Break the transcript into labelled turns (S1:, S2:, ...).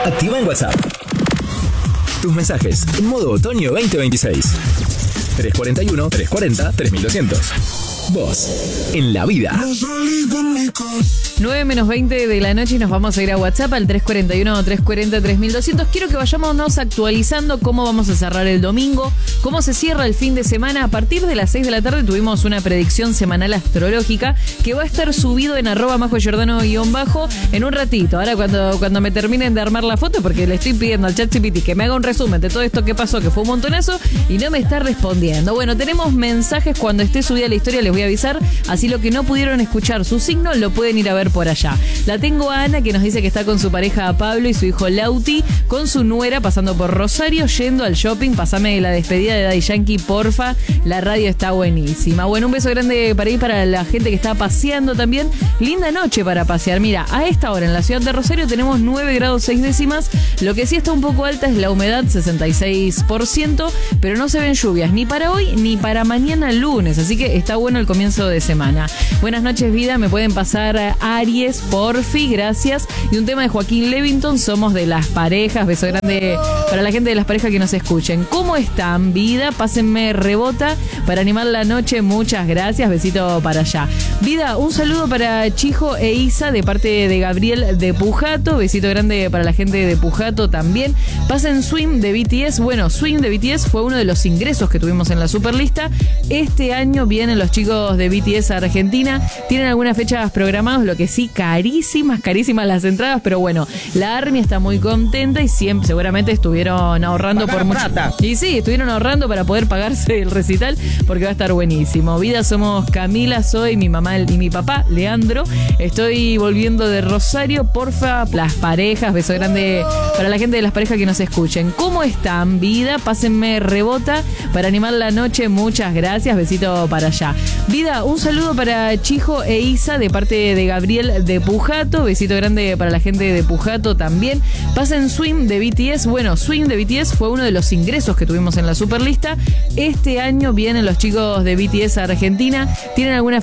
S1: Activa en WhatsApp tus mensajes en modo otoño 2026. 341-340-3200. Vos, en la vida.
S2: 9 menos 20 de la noche y nos vamos a ir a WhatsApp al 341-340-3200. Quiero que vayámonos actualizando cómo vamos a cerrar el domingo, cómo se cierra el fin de semana. A partir de las 6 de la tarde tuvimos una predicción semanal astrológica que va a estar subido en @majogiordano_ en un ratito. Ahora cuando me terminen de armar la foto, porque le estoy pidiendo al ChatGPT que me haga un resumen de todo esto que pasó, que fue un montonazo, y no me está respondiendo. Bueno, tenemos mensajes cuando esté subida la historia, les voy a avisar. Así lo que no pudieron escuchar su signo, lo pueden ir a ver por allá. La tengo a Ana, que nos dice que está con su pareja Pablo y su hijo Lauti, con su nuera pasando por Rosario, yendo al shopping. Pasame la despedida de Daddy Yankee, porfa. La radio está buenísima. Bueno, un beso grande para ir para la gente que está paseando también. Linda noche para pasear. Mira, a esta hora en la ciudad de Rosario tenemos 9 grados 6 décimas. Lo que sí está un poco alta es la humedad, 66%, pero no se ven lluvias ni para hoy ni para mañana lunes. Así que está bueno el comienzo de semana. Buenas noches, vida. Me pueden pasar Aries, porfi, gracias. Y un tema de Joaquín Levington, Somos de las Parejas. Beso grande para la gente de las parejas que nos escuchen. ¿Cómo están, vida? Pásenme rebota para animar la noche. Muchas gracias. Besito para allá. Vida, un saludo para Chijo e Isa de parte de Gabriel de Pujato. Besito grande para la gente de Pujato también. Pasen Swim de BTS. Bueno, Swim de BTS fue uno de los ingresos que tuvimos en la Superlista. Este año vienen los chicos de BTS a Argentina. Tienen algunas fechas programadas, lo que sí, carísimas las entradas, pero bueno, la ARMY está muy contenta y siempre, seguramente estuvieron ahorrando por mucho. Y sí, estuvieron ahorrando para poder pagarse el recital, porque va a estar buenísimo. Vida, somos Camila, soy mi mamá y mi papá, Leandro. Estoy volviendo de Rosario, porfa, las parejas. Beso grande para la gente de las parejas que nos escuchen. ¿Cómo están, vida? Pásenme rebota para animar la noche. Muchas gracias. Besito para allá. Vida, un saludo para Chijo e Isa de parte de Gabriel de Pujato. Besito grande para la gente de Pujato también. Pasen Swim de BTS. Bueno, Swim de BTS fue uno de los ingresos que tuvimos en la Superlista. Este año vienen los chicos de BTS a Argentina. Tienen algunas